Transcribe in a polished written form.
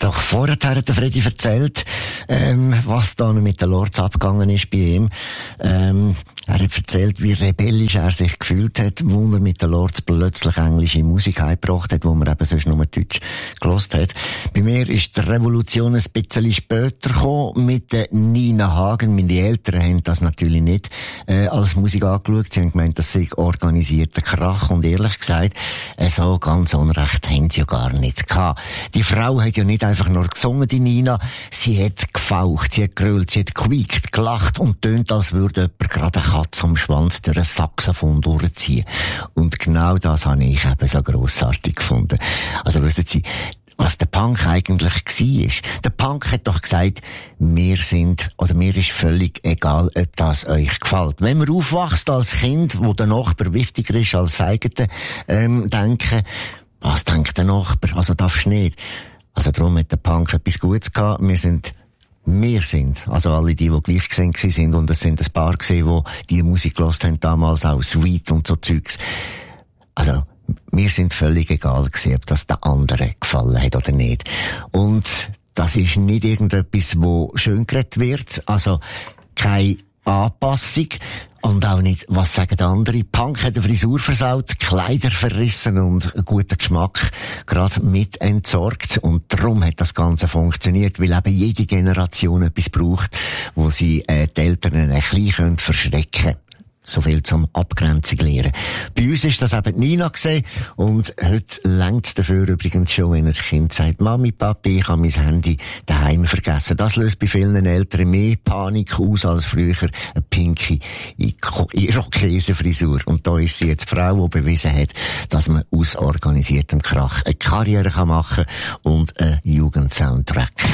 doch vorher hat der Freddy erzählt, was da mit den Lords abgegangen ist bei ihm. Er hat erzählt, wie rebellisch er sich gefühlt hat, wo er mit den Lords plötzlich englische Musik heimgebracht hat, wo man eben sonst nur Deutsch gehört hat. Bei mir ist die Revolution ein bisschen später gekommen mit der Nina Hagen. Meine Eltern haben das natürlich nicht als Musik angeschaut. Sie haben gemeint, das sei organisierter Krach. Und ehrlich gesagt, so ganz Unrecht haben sie ja gar nicht gehabt. Die Frau hat ja nicht einfach nur gesungen, die Nina. Sie hat gefaucht, sie hat gegrölt, sie hat gequiekt, gelacht und tönt, als würde jemand gerade eine Katze am Schwanz durch ein Saxophon durchziehen. Und genau das habe ich eben so grossartig gefunden. Also wissen Sie, was der Punk eigentlich war. Der Punk hat doch gesagt, mir ist völlig egal, ob das euch gefällt. Wenn man aufwächst als Kind, wo der Nachbar wichtiger ist als das eigene Denken, was denkt der Nachbar? Also darfst du nicht. Also darum hat der Punk etwas Gutes gehabt. Wir sind, also alle die gleich gesehen sind, und es sind ein paar gesehen, die die Musik gehört haben damals, auch Sweet und so Zeugs. Also, mir sind völlig egal gewesen, ob das den anderen gefallen hat oder nicht. Und das ist nicht irgendetwas, wo schön geredet wird, also keine Anpassung. Und auch nicht, was sagen die anderen. Punk hat eine Frisur versaut, Kleider verrissen und einen guten Geschmack gerade mit entsorgt. Und darum hat das Ganze funktioniert, weil eben jede Generation etwas braucht, wo sie die Eltern ein bisschen verschrecken können. So viel zum Abgrenzung lernen. Bei uns ist das eben Nina gewesen, und heute längt's dafür übrigens schon, wenn ein Kind sagt, Mami, Papi, ich habe mein Handy daheim vergessen. Das löst bei vielen Eltern mehr Panik aus als früher eine pinke Irokesenfrisur. Und da ist sie jetzt die Frau, die bewiesen hat, dass man aus organisiertem Krach eine Karriere machen kann und einen Jugendsoundtrack.